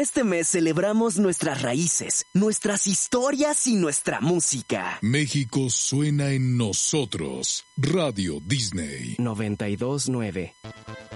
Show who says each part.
Speaker 1: Este mes celebramos nuestras raíces, nuestras historias y nuestra música.
Speaker 2: México suena en nosotros. Radio Disney
Speaker 1: 92.9.